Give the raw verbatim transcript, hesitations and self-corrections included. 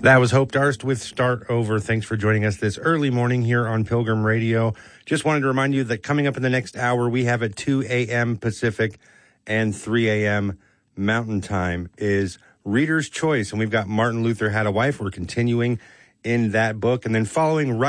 That was Hope Darst with Start Over. Thanks for joining us this early morning here on Pilgrim Radio. Just wanted to remind you that coming up in the next hour, we have at two a.m. Pacific and three a.m. Mountain Time is Reader's Choice. And we've got Martin Luther Had a Wife. We're continuing in that book. And then following right